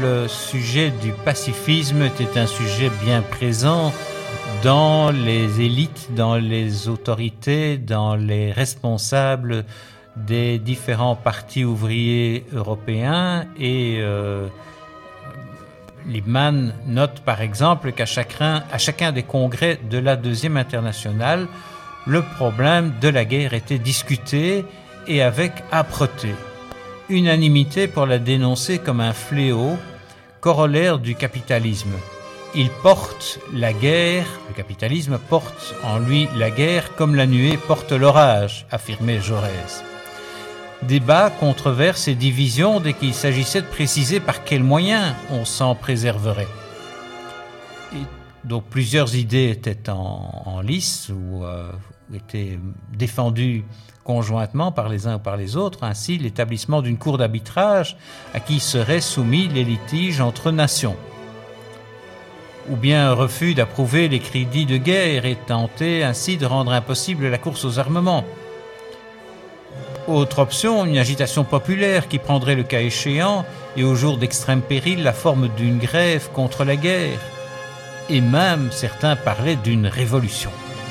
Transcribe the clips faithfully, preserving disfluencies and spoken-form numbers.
le sujet du pacifisme était un sujet bien présent dans les élites, dans les autorités, dans les responsables des différents partis ouvriers européens. Et euh, Liebman note par exemple qu'à chacun, à chacun des congrès de la Deuxième Internationale, le problème de la guerre était discuté et avec âpreté. Unanimité pour la dénoncer comme un fléau, corollaire du capitalisme. Il porte la guerre, le capitalisme porte en lui la guerre comme la nuée porte l'orage, affirmait Jaurès. Débat, controverse et division dès qu'il s'agissait de préciser par quels moyens on s'en préserverait. Et donc plusieurs idées étaient en, en lice ou euh, étaient défendues conjointement par les uns ou par les autres, ainsi l'établissement d'une cour d'arbitrage à qui seraient soumis les litiges entre nations. Ou bien un refus d'approuver les crédits de guerre et tenter ainsi de rendre impossible la course aux armements. Autre option, une agitation populaire qui prendrait le cas échéant et au jour d'extrême péril la forme d'une grève contre la guerre. Et même certains parlaient d'une révolution.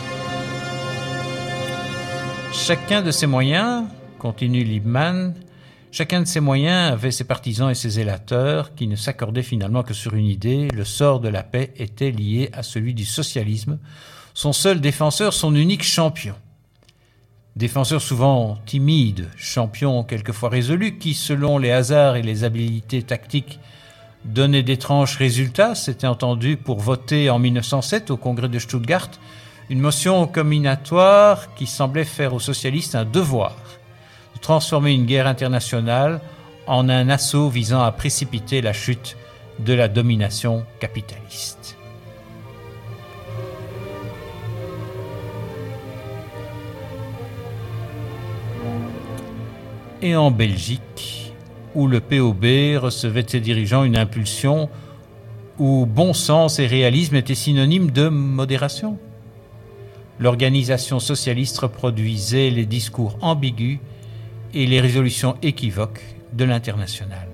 Chacun de ces moyens, continue Liebman, chacun de ces moyens avait ses partisans et ses zélateurs qui ne s'accordaient finalement que sur une idée, le sort de la paix était lié à celui du socialisme, son seul défenseur, son unique champion. Défenseur souvent timide, champion quelquefois résolu, qui selon les hasards et les habiletés tactiques donnait d'étranges résultats, s'était entendu pour voter en mille neuf cent sept au congrès de Stuttgart une motion combinatoire qui semblait faire aux socialistes un devoir de transformer une guerre internationale en un assaut visant à précipiter la chute de la domination capitaliste. Et en Belgique, où le P O B recevait de ses dirigeants une impulsion où bon sens et réalisme étaient synonymes de modération. L'organisation socialiste reproduisait les discours ambigus et les résolutions équivoques de l'Internationale.